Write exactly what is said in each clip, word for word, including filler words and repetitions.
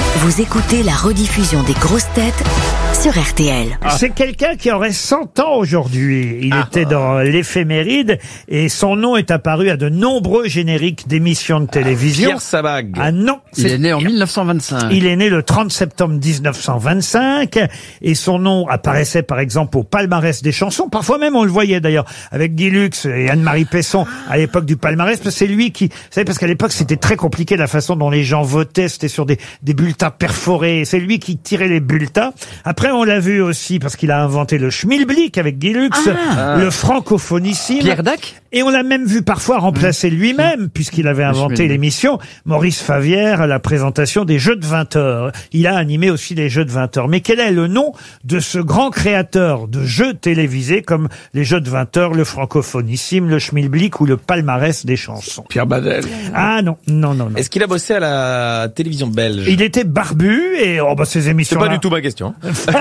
Vous écoutez la rediffusion des grosses têtes sur R T L. Ah. C'est quelqu'un qui aurait cent ans aujourd'hui. Il ah. était dans l'éphéméride et son nom est apparu à de nombreux génériques d'émissions de télévision. Pierre Sabag. Ah non. Il est né en mille neuf cent vingt-cinq. Il est né le trente septembre mille neuf cent vingt-cinq et son nom apparaissait par exemple au palmarès des chansons. Parfois même on le voyait d'ailleurs avec Guy Lux et Anne-Marie Pesson à l'époque du palmarès. Parce que c'est lui qui, vous savez, parce qu'à l'époque c'était très compliqué la façon dont les gens votaient. C'était sur des, des bulletins perforés. C'est lui qui tirait les bulletins. Après on l'a vu aussi parce qu'il a inventé le schmilblick avec Guy Lux, ah. le francophonissime. Pierre Dac. Et on l'a même vu parfois remplacer lui-même, puisqu'il avait inventé l'émission, Maurice Favière, à la présentation des Jeux de vingt heures. Il a animé aussi les Jeux de vingt heures. Mais quel est le nom de ce grand créateur de jeux télévisés comme les Jeux de vingt heures, le francophonissime, le schmilblick ou le palmarès des chansons? Pierre Badel. Ah non, non, non, non. Est-ce qu'il a bossé à la télévision belge? Il était barbu et oh bah ces émissions. C'est pas du tout ma question.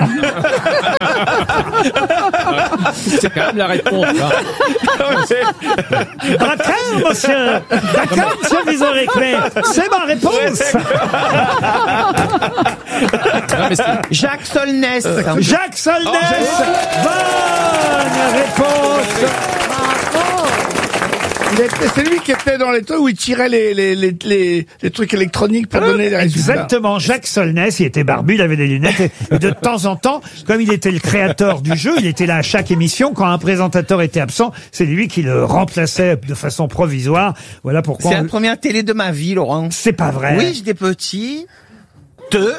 C'est quand même la réponse. Hein. D'accord, monsieur. D'accord, monsieur Vizorek-Lay. C'est ma réponse. Jacques Solnès. Jacques Solnès. Oh, bonne réponse. C'est lui qui était dans les trucs où il tirait les, les, les, les, les trucs électroniques pour donner les résultats. Exactement. Jacques Solnès, il était barbu, il avait des lunettes et de temps en temps, comme il était le créateur du jeu, il était là à chaque émission. Quand un présentateur était absent, c'est lui qui le remplaçait de façon provisoire. Voilà pourquoi. C'est on... la première télé de ma vie, Laurent. C'est pas vrai. Oui, j'étais petit. Deux.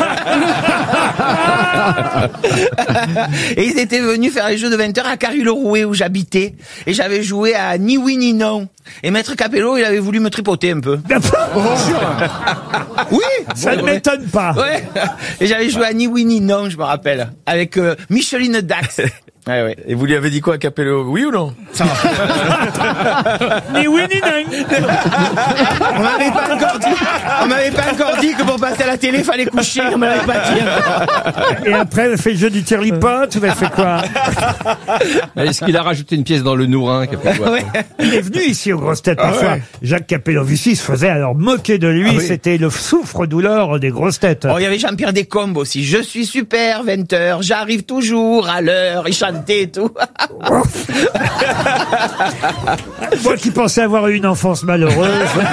Et ils étaient venus faire les Jeux de vingt heures à Carry-le-Rouet où j'habitais. Et j'avais joué à Ni oui ni non. Et Maître Capello, il avait voulu me tripoter un peu. Oui, ça ne m'étonne pas. Ouais. Et j'avais joué à Ni oui ni non, je me rappelle, avec euh, Micheline Dax. Ouais, ouais. Et vous lui avez dit quoi à Capello? Oui ou non? Ni oui ni non. On m'avait pas encore dit, on m'avait pas encore dit que pour passer à la télé, fallait coucher, on m'avait pas dit. Et après, vous avez fait le jeu du tirlipote, vous avez fait quoi? Est-ce qu'il a rajouté une pièce dans le Nourin? Ouais. Il est venu ici aux grosses têtes parfois. Ah ouais. Jacques Capello-Vici se faisait alors moquer de lui. Ah oui. C'était le souffre-douleur des grosses têtes. Oh, il y avait Jean-Pierre Descombes aussi. Je suis super, vingt heures, j'arrive toujours à l'heure. Il chantait et tout. Moi qui pensais avoir eu une enfance malheureuse.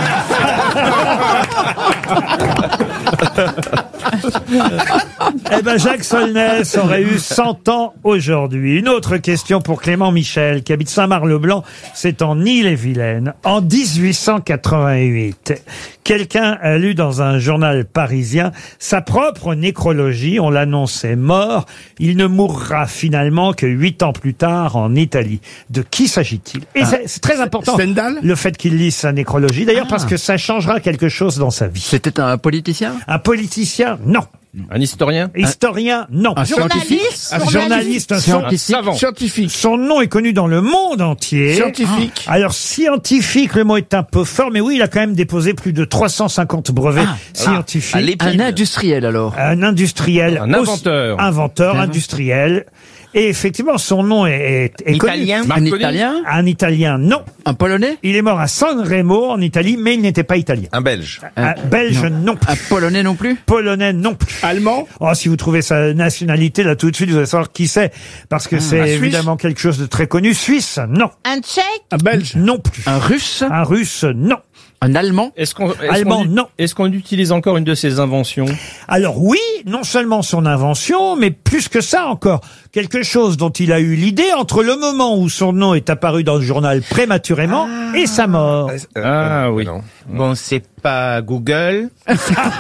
Eh ben, Jacques Solnès aurait eu cent ans aujourd'hui. Une autre question pour Clément Michel, qui habite Saint-Marc-le-Blanc. C'est en Ille-et-Vilaine. En dix-huit cent quatre-vingt-huit, quelqu'un a lu dans un journal parisien sa propre nécrologie. On l'annonçait mort. Il ne mourra finalement que huit ans plus tard en Italie. De qui s'agit-il? Et ah. c'est très important, Stendhal, le fait qu'il lise sa nécrologie. D'ailleurs, ah. parce que ça changera quelque chose dans sa vie. C'était un politicien? Un politicien, non. Un historien? Historien, non. Un scientifique? Un journaliste, un scientifique. savant. Scientifique. Son nom est connu dans le monde entier. Scientifique. Ah. Alors, scientifique, le mot est un peu fort, mais oui, il a quand même déposé plus de trois cent cinquante brevets ah. scientifiques. Un industriel, alors? Un industriel. Un inventeur. Aussi, inventeur, industriel. Et effectivement, son nom est, est, est Italien. connu. Un Italien? Un Italien, non. Un Polonais? Il est mort à San Remo, en Italie, mais il n'était pas italien. Un Belge. Un, un Belge, non. non plus. Un Polonais non plus? Polonais, non plus. Allemand? Oh, si vous trouvez sa nationalité, là, tout de suite, vous allez savoir qui c'est. Parce que ah, c'est évidemment quelque chose de très connu. Suisse, non. Un Tchèque? Un Belge? Non plus. Un Russe? Un Russe, non. Un Allemand? Est-ce qu'on, est-ce Allemand, qu'on, non. Est-ce qu'on utilise encore une de ses inventions? Alors oui, non seulement son invention, mais plus que ça encore. Quelque chose dont il a eu l'idée entre le moment où son nom est apparu dans le journal prématurément ah. et sa mort. Ah oui. Non. Bon, c'est pas Google. Non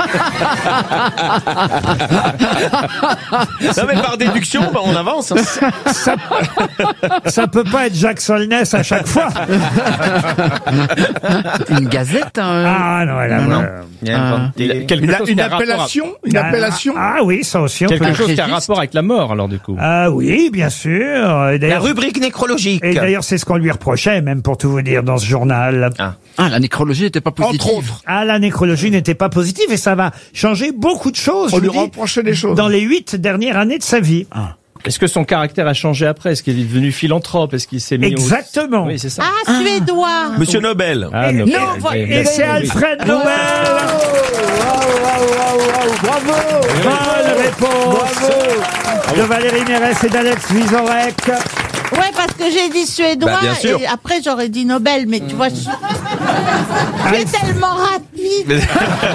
mais par déduction, bah, on avance. Hein. Ça, ça, ça peut pas être Jacques Solnès à chaque fois. Une gazette? Un... Ah non, elle a... Non, non. Ah. Une, une appellation? Une ah, appellation? Ah oui, ça aussi. On quelque peut... chose qui a rapport avec la mort, alors du coup. Ah oui, bien sûr. Et la rubrique nécrologique. Et d'ailleurs, c'est ce qu'on lui reprochait, même pour tout vous dire, dans ce journal. Ah, ah la nécrologie n'était pas positive. Entre autres. Ah, la nécrologie n'était pas positive et ça va changer beaucoup de choses. On lui reprochait des choses. Dans les huit dernières années de sa vie. Ah. Est-ce que son caractère a changé après? Est-ce qu'il est devenu philanthrope? Est-ce qu'il s'est mis Exactement. Au... Oui, c'est ça. Ah, suédois. Monsieur Nobel. Ah, et, Nobel. Non, et c'est Alfred Nobel. Wow, wow, wow, wow, wow. Bravo. Bonne réponse de Valérie Mérès et d'Alex Vizorek. Ouais, parce que j'ai dit suédois Bah, bien sûr. et après j'aurais dit Nobel, mais tu vois, je... c'est tellement rapide.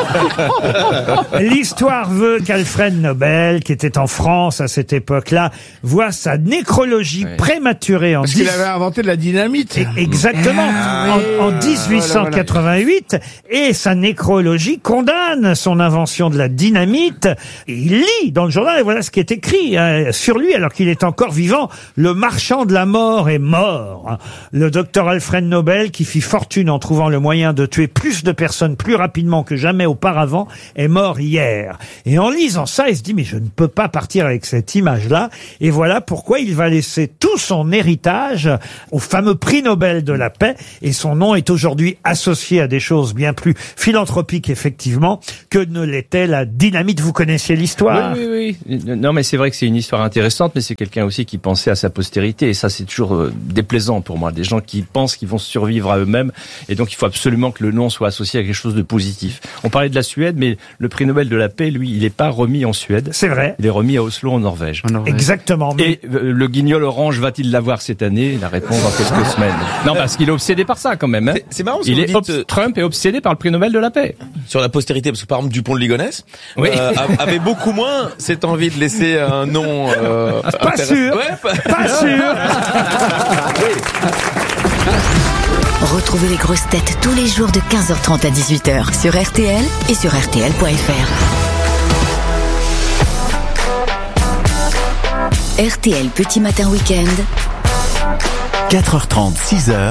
L'histoire veut qu'Alfred Nobel, qui était en France à cette époque-là, voit sa nécrologie Ouais. prématurée en Parce dix- qu'il avait inventé de la dynamite. Et- Exactement, en, en dix-huit cent quatre-vingt-huit, et sa nécrologie condamne son invention de la dynamite. Et il lit dans le journal, et voilà ce qui est écrit hein, sur lui, alors qu'il est encore vivant, le marchand de la mort est mort. Le docteur Alfred Nobel, qui fit fortune en trouvant le moyen de tuer plus de personnes plus rapidement que jamais auparavant, est mort hier. Et en lisant ça, il se dit, mais je ne peux pas partir avec cette image-là. Et voilà pourquoi il va laisser tout son héritage au fameux prix Nobel de la paix. Et son nom est aujourd'hui associé à des choses bien plus philanthropiques, effectivement, que ne l'était la dynamite. Vous connaissiez l'histoire? Oui, oui, oui. Non, mais c'est vrai que c'est une histoire intéressante, mais c'est quelqu'un aussi qui pensait à sa postérité. Et ça, c'est toujours euh, déplaisant pour moi. Des gens qui pensent qu'ils vont survivre à eux-mêmes. Et donc, il faut absolument que le nom soit associé à quelque chose de positif. On parlait de la Suède, mais le prix Nobel de la paix, lui, il n'est pas remis en Suède. C'est vrai. Il est remis à Oslo, en Norvège. Exactement. Mais Et euh, le guignol orange va-t-il l'avoir cette année? La réponse dans quelques semaines. Non, parce qu'il est obsédé par ça, quand même. Hein. C'est- C'est marrant ce que Il vous est dites obs- euh, Trump est obsédé par le prix Nobel de la paix. sur la postérité, parce que par exemple Dupont de Ligonnès Oui. euh, a- avait beaucoup moins cette envie de laisser un nom. Euh, pas intéressant. sûr. Ouais, pas- Pas sûr. Retrouvez les grosses têtes tous les jours de quinze heures trente à dix-huit heures sur R T L et sur R T L point F R. R T L Petit Matin Week-end, quatre heures trente, six heures.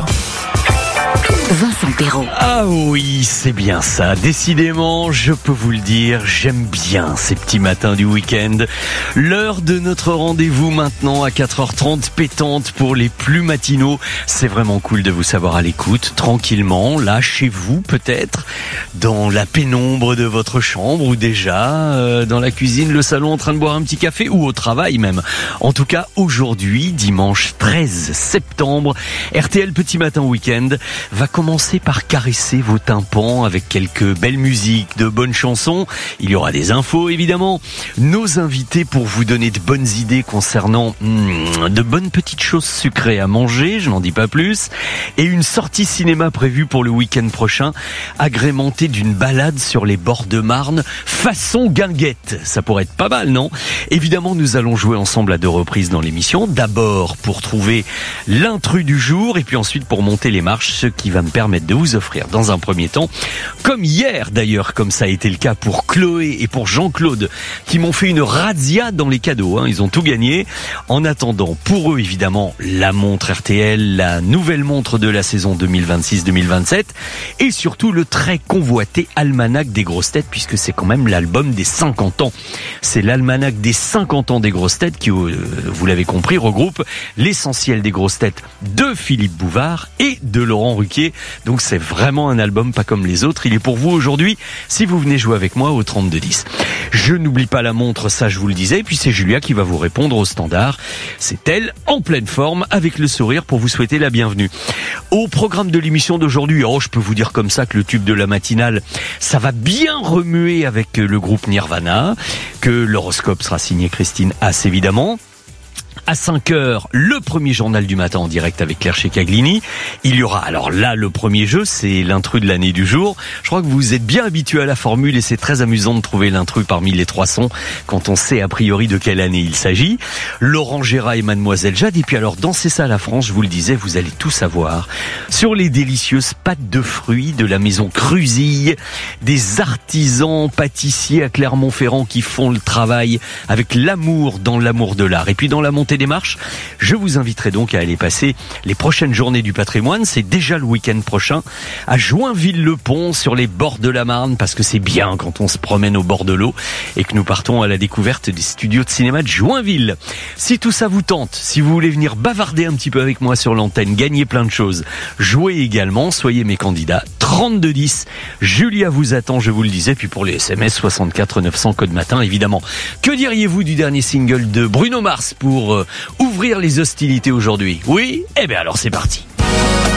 Vincent Perrault. Ah oui, c'est bien ça. Décidément, je peux vous le dire, j'aime bien ces petits matins du week-end. L'heure de notre rendez-vous maintenant à quatre heures trente, pétante pour les plus matinaux. C'est vraiment cool de vous savoir à l'écoute, tranquillement, là, chez vous peut-être, dans la pénombre de votre chambre ou déjà euh, dans la cuisine, le salon en train de boire un petit café ou au travail même. En tout cas, aujourd'hui, dimanche treize septembre, R T L Petit Matin Week-end va commencer par caresser vos tympans avec quelques belles musiques, de bonnes chansons. Il y aura des infos évidemment, nos invités pour vous donner de bonnes idées concernant hmm, de bonnes petites choses sucrées à manger, je n'en dis pas plus, et une sortie cinéma prévue pour le week-end prochain, agrémentée d'une balade sur les bords de Marne, façon guinguette. Ça pourrait être pas mal, non? Évidemment, nous allons jouer ensemble à deux reprises dans l'émission. D'abord pour trouver l'intrus du jour, et puis ensuite pour monter les marches, ce qui va me permettre de vous offrir dans un premier temps, comme hier d'ailleurs, comme ça a été le cas pour Chloé et pour Jean-Claude, qui m'ont fait une razzia dans les cadeaux, hein, ils ont tout gagné. En attendant, pour eux évidemment, la montre R T L, la nouvelle montre de la saison deux mille vingt-six deux mille vingt-sept, et surtout le très convoité almanach des grosses têtes, puisque c'est quand même l'album des cinquante ans. C'est l'almanach des cinquante ans des grosses têtes qui, euh, vous l'avez compris, regroupe l'essentiel des grosses têtes de Philippe Bouvard et de Laurent Ruquier. Donc c'est vraiment un album pas comme les autres. Il est pour vous aujourd'hui si vous venez jouer avec moi au trente-deux dix. Je n'oublie pas la montre, ça je vous le disais. Et puis c'est Julia qui va vous répondre au standard. C'est elle en pleine forme avec le sourire pour vous souhaiter la bienvenue. Au programme de l'émission d'aujourd'hui, oh je peux vous dire comme ça que le tube de la matinale, ça va bien remuer avec le groupe Nirvana, que l'horoscope sera signé Christine Haas évidemment. À cinq heures, le premier journal du matin en direct avec Claire Checaglini. Il y aura, alors là, le premier jeu, c'est l'intrus de l'année du jour. Je crois que vous êtes bien habitués à la formule et c'est très amusant de trouver l'intrus parmi les trois sons quand on sait a priori de quelle année il s'agit. Laurent Gérard et Mademoiselle Jade. Et puis alors, dans C'est ça la France, je vous le disais, vous allez tout savoir sur les délicieuses pâtes de fruits de la maison Cruzille, des artisans pâtissiers à Clermont-Ferrand qui font le travail avec l'amour dans l'amour de l'art. Et puis dans la montée des marches, je vous inviterai donc à aller passer les prochaines journées du patrimoine. C'est déjà le week-end prochain à Joinville-le-Pont sur les bords de la Marne, parce que c'est bien quand on se promène au bord de l'eau et que nous partons à la découverte des studios de cinéma de Joinville. Si tout ça vous tente, si vous voulez venir bavarder un petit peu avec moi sur l'antenne, gagner plein de choses, jouer également, soyez mes candidats. Trente-deux dix, Julia vous attend, je vous le disais. Puis pour les S M S, soixante-quatre neuf cents code matin évidemment. Que diriez-vous du dernier single de Bruno Mars pour euh, ouvrir les hostilités aujourd'hui? Oui? Eh bien alors c'est parti.